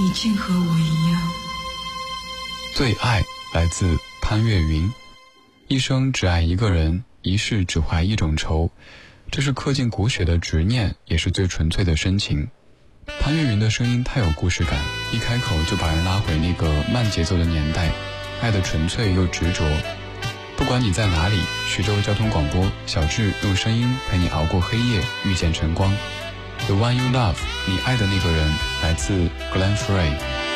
你竟和我一样。 最爱来自潘越云，一生只爱一个人，一世只怀一种愁，这是刻进骨血的执念，也是最纯粹的深情。潘越云的声音太有故事感，一开口就把人拉回那个慢节奏的年代，爱的纯粹又执着。不管你在哪里，徐州交通广播，小智用声音陪你熬过黑夜，遇见晨光。The one you love， 你爱的那个人，来自 Glenn Frey。